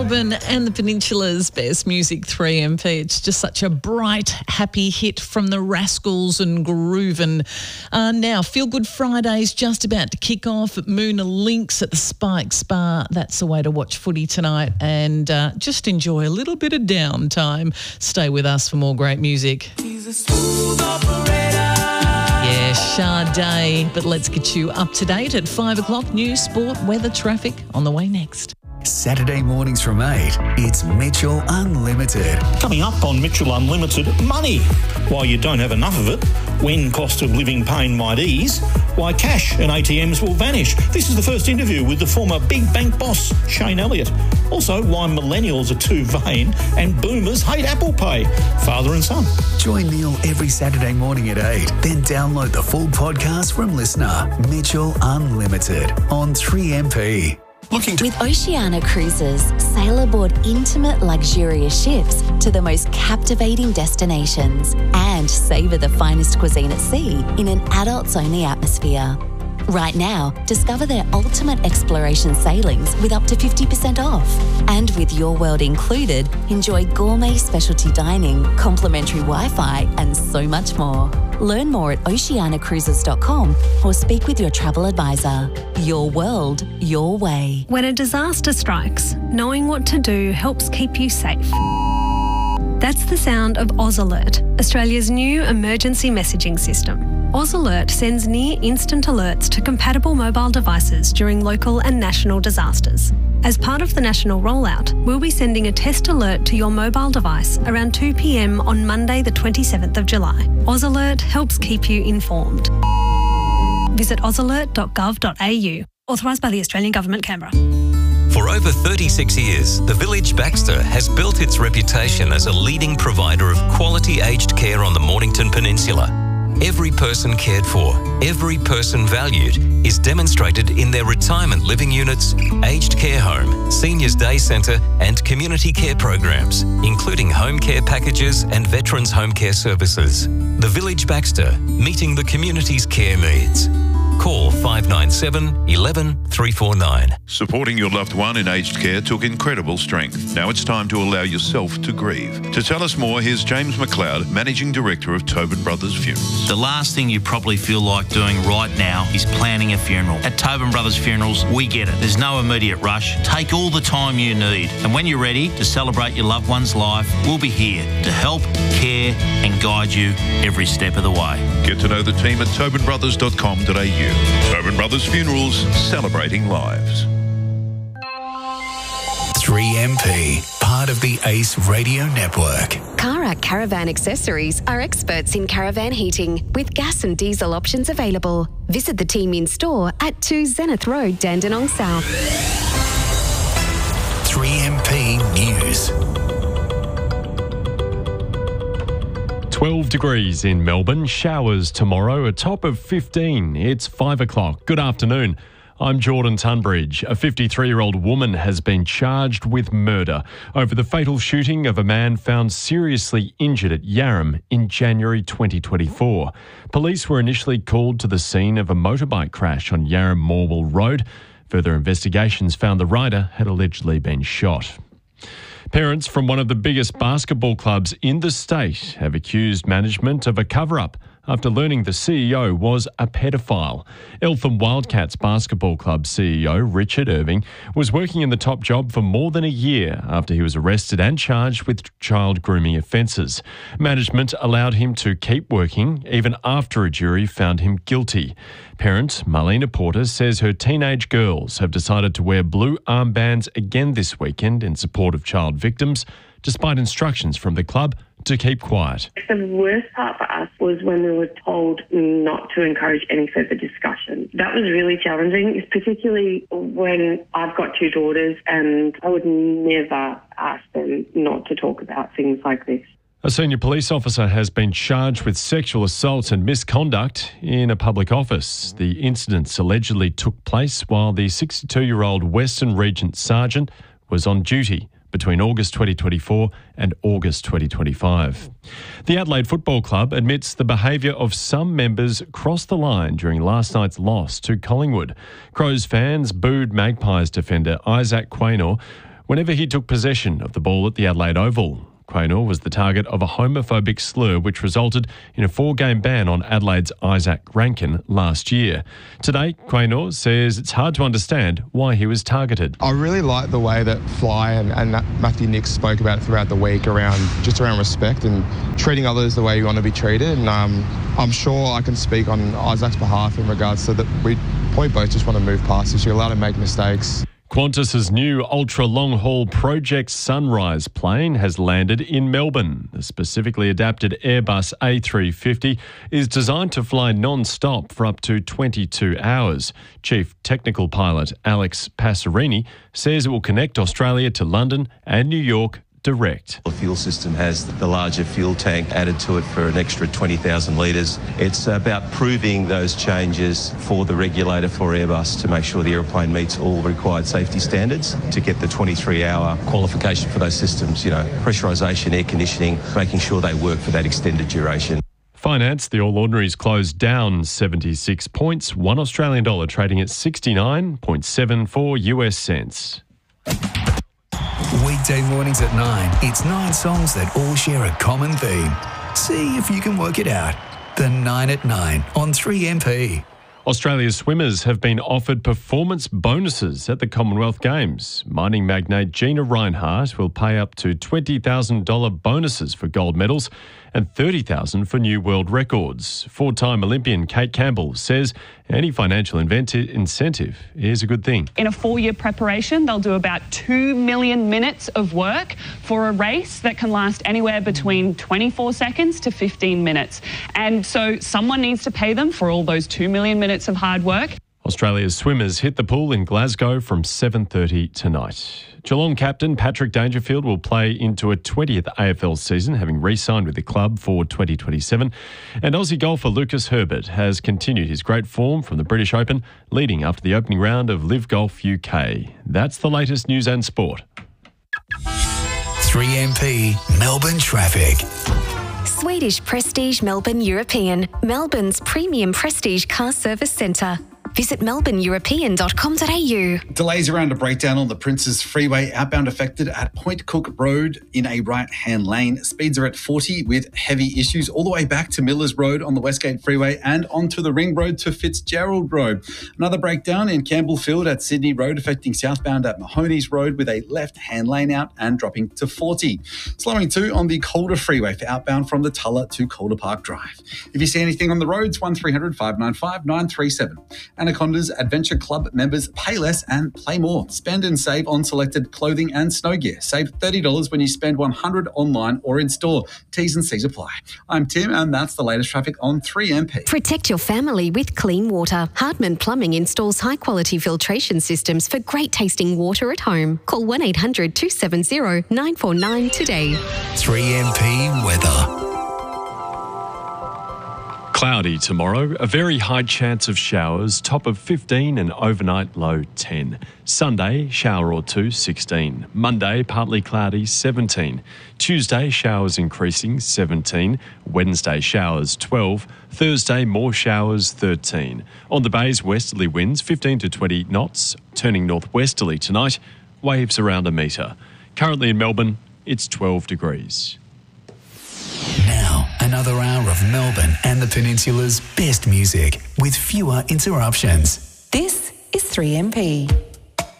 Melbourne and the Peninsula's best music, 3MP. It's just such a bright, happy hit from the Rascals and Groovin'. Now, Feel Good Friday's just about to kick off at Moona Links at the Spikes Bar. That's the way to watch footy tonight and just enjoy a little bit of downtime. Stay with us for more great music. He's a smooth operator. Yeah, Sade, but let's get you up to date at 5 o'clock. News, sport, weather, traffic on the way next. Saturday mornings from 8, it's Mitchell Unlimited. Coming up on Mitchell Unlimited, money. Why you don't have enough of it, when cost of living pain might ease, why cash and ATMs will vanish. This is the first interview with the former big bank boss, Shane Elliott. Also, why millennials are too vain and boomers hate Apple Pay. Father and son. Join Neil every Saturday morning at 8. Then download the full podcast from Listener. Mitchell Unlimited on 3MP. With Oceania Cruises, sail aboard intimate, luxurious ships to the most captivating destinations and savour the finest cuisine at sea in an adults-only atmosphere. Right now, discover their ultimate exploration sailings with up to 50% off. And with Your World included, enjoy gourmet specialty dining, complimentary Wi-Fi and so much more. Learn more at oceanacruises.com or speak with your travel advisor. Your world, your way. When a disaster strikes, knowing what to do helps keep you safe. That's the sound of Oz Alert, Australia's new emergency messaging system. Oz Alert sends near-instant alerts to compatible mobile devices during local and national disasters. As part of the national rollout, we'll be sending a test alert to your mobile device around 2 p.m. on Monday the 27th of July. Oz Alert helps keep you informed. Visit ozalert.gov.au. Authorised by the Australian Government, Canberra. For over 36 years, the Village Baxter has built its reputation as a leading provider of quality aged care on the Mornington Peninsula. Every person cared for, every person valued is demonstrated in their retirement living units, aged care home, seniors day centre and community care programs, including home care packages and veterans home care services. The Village Baxter, meeting the community's care needs. Call 597 11 349. Supporting your loved one in aged care took incredible strength. Now it's time to allow yourself to grieve. To tell us more, here's James McLeod, Managing Director of Tobin Brothers Funerals. The last thing you probably feel like doing right now is planning a funeral. At Tobin Brothers Funerals, we get it. There's no immediate rush. Take all the time you need. And when you're ready to celebrate your loved one's life, we'll be here to help, care and guide you every step of the way. Get to know the team at tobinbrothers.com.au. Tobin Brothers Funerals, celebrating lives. 3MP, part of the ACE Radio Network. Cara Caravan Accessories are experts in caravan heating with gas and diesel options available. Visit the team in store at 2 Zenith Road, Dandenong South. 3MP News. 12 degrees in Melbourne, showers tomorrow, a top of 15. It's 5 o'clock. Good afternoon. I'm Jordan Tunbridge. A 53-year-old woman has been charged with murder over the fatal shooting of a man found seriously injured at Yarram in January 2024. Police were initially called to the scene of a motorbike crash on Yarram-Morwell Road. Further investigations found the rider had allegedly been shot. Parents from one of the biggest basketball clubs in the state have accused management of a cover-up after learning the CEO was a pedophile. Eltham Wildcats Basketball Club CEO Richard Irving was working in the top job for more than a year after he was arrested and charged with child grooming offences. Management allowed him to keep working even after a jury found him guilty. Parent Marlena Porter says her teenage girls have decided to wear blue armbands again this weekend in support of child victims, despite instructions from the club to keep quiet. The worst part for us was when we were told not to encourage any further discussion. That was really challenging, particularly when I've got two daughters and I would never ask them not to talk about things like this. A senior police officer has been charged with sexual assault and misconduct in a public office. The incidents allegedly took place while the 62-year-old Western Regent Sergeant was on duty between August 2024 and August 2025. The Adelaide Football Club admits the behaviour of some members crossed the line during last night's loss to Collingwood. Crows fans booed Magpies defender Isaac Quaynor whenever he took possession of the ball at the Adelaide Oval. Quaynor was the target of a homophobic slur which resulted in a 4-game ban on Adelaide's Isaac Rankin last year. Today, Quaynor says it's hard to understand why he was targeted. I really like the way that Fly and Matthew Nicks spoke about it throughout the week around respect and treating others the way you want to be treated. And I'm sure I can speak on Isaac's behalf in regards to that we probably both just want to move past this. You're allowed to make mistakes. Qantas's new ultra-long-haul Project Sunrise plane has landed in Melbourne. The specifically adapted Airbus A350 is designed to fly non-stop for up to 22 hours. Chief Technical Pilot Alex Passerini says it will connect Australia to London and New York direct. The fuel system has the larger fuel tank added to it for an extra 20,000 litres. It's about proving those changes for the regulator for Airbus to make sure the aeroplane meets all required safety standards to get the 23-hour qualification for those systems, pressurisation, air conditioning, making sure they work for that extended duration. Finance, the All Ordinaries closed down 76 points, $1 Australian dollar trading at 69.74 US cents. Weekday mornings at 9, it's 9 songs that all share a common theme. See if you can work it out. The 9 at 9 on 3MP. Australia's swimmers have been offered performance bonuses at the Commonwealth Games. Mining magnate Gina Rinehart will pay up to $20,000 bonuses for gold medals and $30,000 for new world records. 4-time Olympian Kate Campbell says any financial incentive is a good thing. In a 4-year preparation, they'll do about 2 million minutes of work for a race that can last anywhere between 24 seconds to 15 minutes. And so someone needs to pay them for all those 2 million minutes of hard work. Australia's swimmers hit the pool in Glasgow from 7:30 tonight. Geelong captain Patrick Dangerfield will play into a 20th AFL season, having re-signed with the club for 2027. And Aussie golfer Lucas Herbert has continued his great form from the British Open, leading after the opening round of Live Golf UK. That's the latest news and sport. 3MP Melbourne traffic. Swedish Prestige Melbourne European, Melbourne's premium prestige car service centre. Visit melbourneeuropean.com.au. Delays around a breakdown on the Princes Freeway outbound affected at Point Cook Road in a right-hand lane. Speeds are at 40 with heavy issues all the way back to Millers Road on the Westgate Freeway and onto the Ring Road to Fitzgerald Road. Another breakdown in Campbellfield at Sydney Road affecting southbound at Mahoney's Road with a left-hand lane out and dropping to 40. Slowing too on the Calder Freeway for outbound from the Tulla to Calder Park Drive. If you see anything on the roads, 1300 595 937. Anaconda's Adventure Club members pay less and play more. Spend and save on selected clothing and snow gear. Save $30 when you spend $100 online or in store. T's and C's apply. I'm Tim and that's the latest traffic on 3MP. Protect your family with clean water. Hardman Plumbing installs high-quality filtration systems for great tasting water at home. Call 1-800-270-949 today. 3MP weather. Cloudy tomorrow, a very high chance of showers, top of 15 and overnight low 10. Sunday, shower or two, 16. Monday, partly cloudy, 17. Tuesday, showers increasing, 17. Wednesday, showers, 12. Thursday, more showers, 13. On the bays, westerly winds, 15 to 20 knots, turning northwesterly tonight, waves around a metre. Currently in Melbourne, it's 12 degrees. Now, another hour of Melbourne and the Peninsula's best music with fewer interruptions. This is 3MP.